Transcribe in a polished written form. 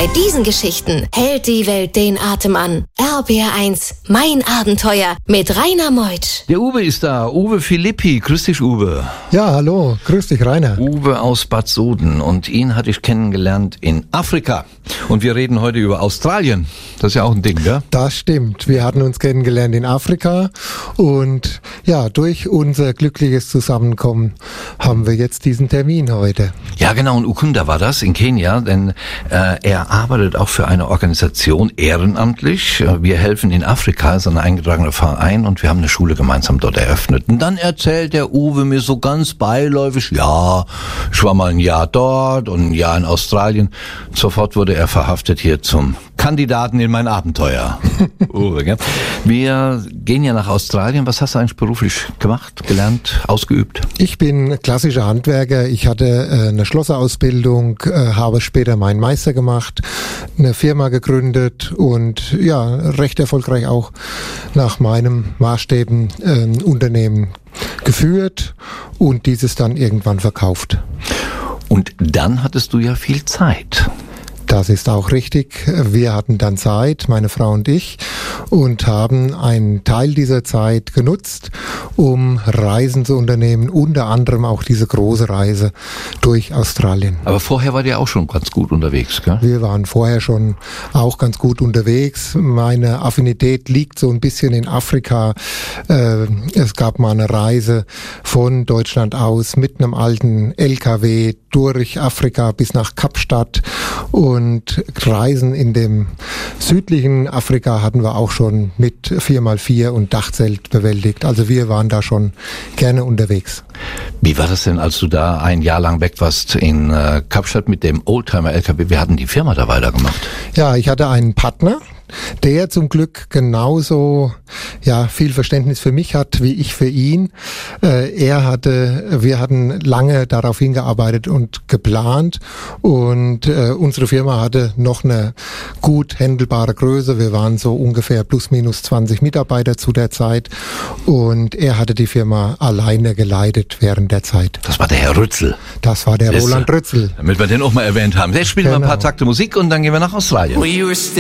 Bei diesen Geschichten hält die Welt den Atem an. RBR1, mein Abenteuer mit Rainer Meutsch. Der Uwe ist da, Uwe Philippi. Grüß dich, Uwe. Ja, hallo, grüß dich, Rainer. Uwe aus Bad Soden, und ihn hatte ich kennengelernt in Afrika. Und wir reden heute über Australien. Das ist ja auch ein Ding, gell? Das stimmt. Wir hatten uns kennengelernt in Afrika und ja, durch unser glückliches Zusammenkommen haben wir jetzt diesen Termin heute. Ja, genau. Und Ukunda war das in Kenia, denn er arbeitet auch für eine Organisation ehrenamtlich. Wir helfen in Afrika, ist ein eingetragener Verein, und wir haben eine Schule gemeinsam dort eröffnet. Und dann erzählt der Uwe mir so ganz beiläufig, ja, ich war mal ein Jahr dort und ein Jahr in Australien. Sofort wurde er verhaftet hier zum Kandidaten in mein Abenteuer. Uwe, gell? Wir gehen ja nach Australien. Was hast du eigentlich beruflich gemacht, gelernt, ausgeübt? Ich bin klassischer Handwerker. Ich hatte eine Schlosserausbildung, habe später meinen Meister gemacht, eine Firma gegründet und ja, recht erfolgreich auch nach meinen Maßstäben ein Unternehmen geführt und dieses dann irgendwann verkauft. Und dann hattest du ja viel Zeit. Das ist auch richtig. Wir hatten dann Zeit, meine Frau und ich, und haben einen Teil dieser Zeit genutzt, um Reisen zu unternehmen, unter anderem auch diese große Reise durch Australien. Aber vorher war der auch schon ganz gut unterwegs, gell? Wir waren vorher schon auch ganz gut unterwegs. Meine Affinität liegt so ein bisschen in Afrika. Es gab mal eine Reise von Deutschland aus mit einem alten LKW durch Afrika bis nach Kapstadt, und Reisen in dem südlichen Afrika hatten wir auch schon mit 4x4 und Dachzelt bewältigt. Also wir waren da schon gerne unterwegs. Wie war das denn, als du da ein Jahr lang weg warst in Kapstadt mit dem Oldtimer-LKW? Wir hatten die Firma da weitergemacht. Ja, ich hatte einen Partner, der zum Glück genauso viel Verständnis für mich hat wie ich für ihn. Wir hatten lange darauf hingearbeitet und geplant, und unsere Firma hatte noch eine gut händelbare Größe. Wir waren so ungefähr plus minus 20 Mitarbeiter zu der Zeit, und er hatte die Firma alleine geleitet während der Zeit. Das war der Herr Rützel. Das war der Roland Rützel. Damit wir den auch mal erwähnt haben. Jetzt spielen wir ein paar Takte Musik und dann gehen wir nach Australien.